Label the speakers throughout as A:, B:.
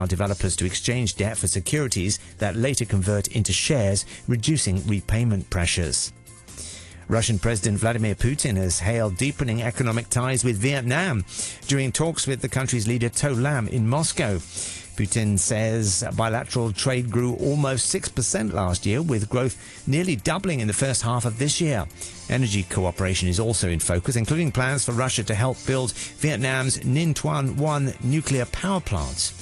A: developers to exchange debt for securities that later convert into shares, reducing repayment pressures. Russian President Vladimir Putin has hailed deepening economic ties with Vietnam during talks with the country's leader To Lam in Moscow. Putin says bilateral trade grew almost 6% last year, with growth nearly doubling in the first half of this year. Energy cooperation is also in focus, including plans for Russia to help build Vietnam's Ninh Thuan 1 nuclear power plants.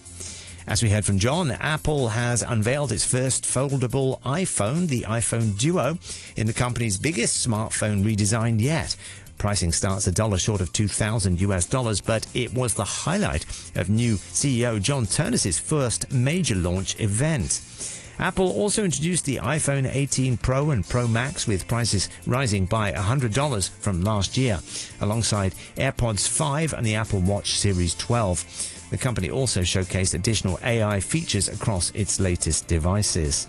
A: As we heard from John, Apple has unveiled its first foldable iPhone, the iPhone Duo, in the company's biggest smartphone redesign yet. Pricing starts $1 short of $2,000, but it was the highlight of new CEO John Ternus's first major launch event. Apple also introduced the iPhone 18 Pro and Pro Max, with prices rising by $100 from last year, alongside AirPods 5 and the Apple Watch Series 12. The company also showcased additional AI features across its latest devices.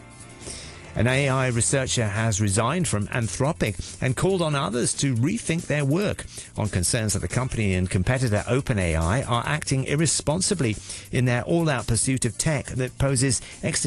A: An AI researcher has resigned from Anthropic and called on others to rethink their work on concerns that the company and competitor OpenAI are acting irresponsibly in their all-out pursuit of tech that poses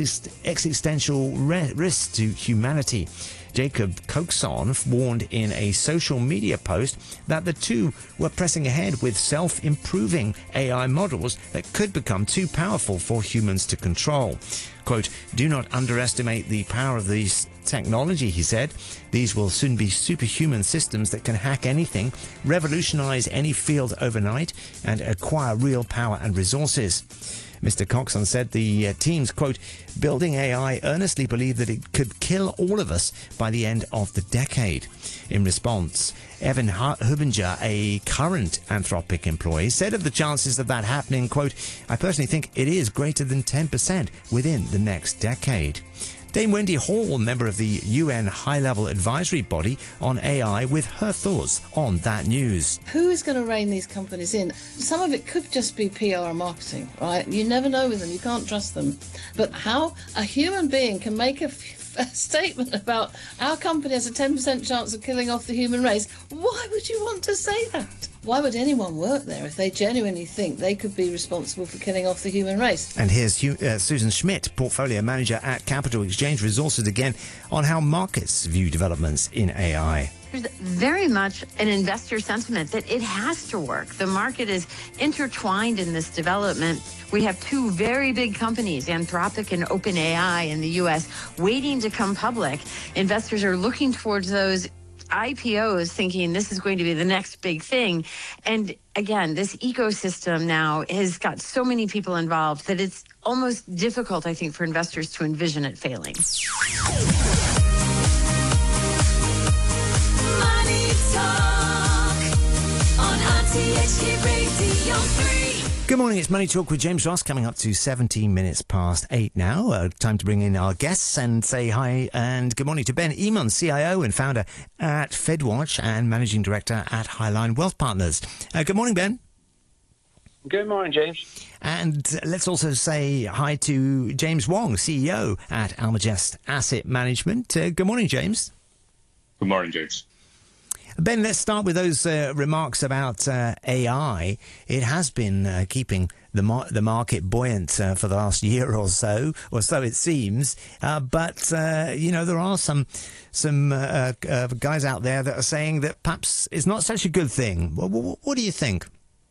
A: existential risks to humanity. Jacob Coxon warned in a social media post that the two were pressing ahead with self-improving AI models that could become too powerful for humans to control. Quote, "Do not underestimate the power of these technology," he said. "These will soon be superhuman systems that can hack anything, revolutionize any field overnight, and acquire real power and resources." Mr. Coxon said the teams, quote, "building AI earnestly believe that it could kill all of us by the end of the decade." In response, Evan Hubinger, a current Anthropic employee, said of the chances of that happening, quote, "I personally think it is greater than 10% within the next decade." Dame Wendy Hall, member of the UN High-Level Advisory Body on AI, with her thoughts on that news.
B: Who is going to rein these companies in? Some of it could just be PR marketing, right? You never know with them. You can't trust them. But how a human being can make a statement about our company has a 10% chance of killing off the human race, why would you want to say that? Why would anyone work there if they genuinely think they could be responsible for killing off the human race?
A: And here's Susan Schmidt, portfolio manager at Capital Exchange Resources, again on how markets view developments in AI.
C: There's very much an investor sentiment that it has to work. The market is intertwined in this development. We have two very big companies, Anthropic and OpenAI in the U.S., waiting to come public. Investors are looking towards those IPOs thinking this is going to be the next big thing. And again, this ecosystem now has got so many people involved that it's almost difficult, I think, for investors to envision it failing.
D: Money Talk on RTHK Radio 3.
A: Good morning, it's Money Talk with James Ross, coming up to 17 minutes past 8 now. Time to bring in our guests and say hi and good morning to Ben Emon, CIO and founder at FedWatch and Managing Director at Highline Wealth Partners. Good morning, Ben.
E: Good morning, James.
A: And let's also say hi to James Wong, CEO at Almagest Asset Management. Good morning, James.
F: Good morning, James.
A: Ben, let's start with those remarks about AI. It has been keeping the market buoyant for the last year or so it seems. But there are some guys out there that are saying that perhaps it's not such a good thing. What do you think?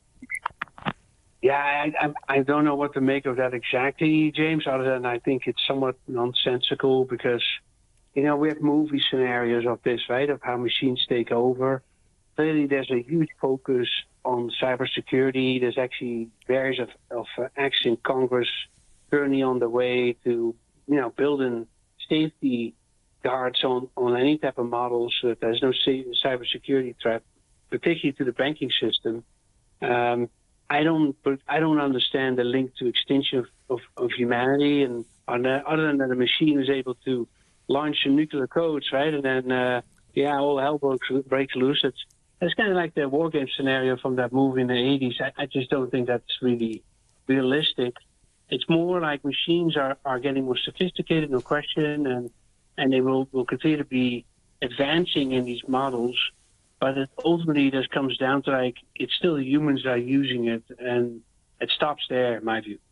E: Yeah, I don't know what to make of that exactly, James, other than I think it's somewhat nonsensical because, we have movie scenarios of this, right, of how machines take over. Clearly, there's a huge focus on cybersecurity. There's actually various of acts in Congress currently on the way to, building safety guards on any type of models so that there's no cybersecurity threat, particularly to the banking system. I don't understand the link to extinction of humanity, and other than that, a machine is able to launch some nuclear codes, right? And then, all hell breaks loose. It's kind of like the war game scenario from that movie in the 80s. I just don't think that's really realistic. It's more like machines are getting more sophisticated, no question, and they will continue to be advancing in these models. But it ultimately just comes down to, it's still humans that are using it, and it stops there, in my view.